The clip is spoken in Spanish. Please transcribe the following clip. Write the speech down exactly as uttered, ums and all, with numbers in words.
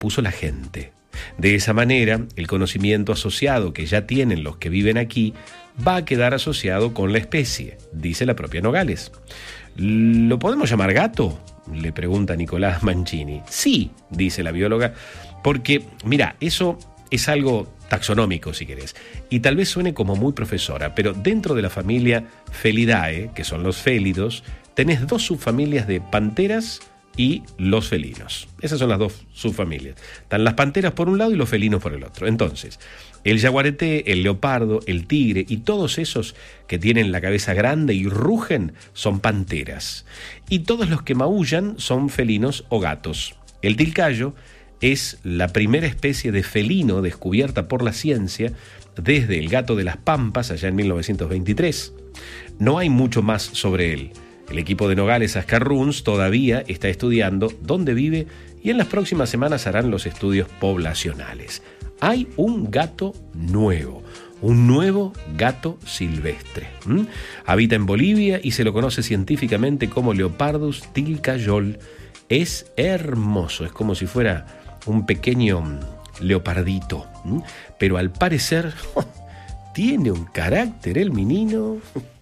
puso la gente. De esa manera, el conocimiento asociado que ya tienen los que viven aquí va a quedar asociado con la especie, dice la propia Nogales. ¿Lo podemos llamar gato?, le pregunta Nicolás Mancini. Sí, dice la bióloga, porque, mira, eso es algo taxonómico, si querés, y tal vez suene como muy profesora, pero dentro de la familia Felidae, que son los félidos, tenés dos subfamilias de panteras y los felinos. Esas son las dos subfamilias. Están las panteras por un lado y los felinos por el otro. Entonces, el yaguareté, el leopardo, el tigre y todos esos que tienen la cabeza grande y rugen son panteras. Y todos los que maullan son felinos o gatos. El tilcayo es la primera especie de felino descubierta por la ciencia desde el gato de las Pampas allá en mil novecientos veintitrés. No hay mucho más sobre él. El equipo de Nogales Ascarruns todavía está estudiando dónde vive y en las próximas semanas harán los estudios poblacionales. Hay un gato nuevo, un nuevo gato silvestre. ¿Mm? Habita en Bolivia y se lo conoce científicamente como Leopardus tilcayol. Es hermoso, es como si fuera un pequeño leopardito. ¿Mm? Pero al parecer tiene un carácter el menino.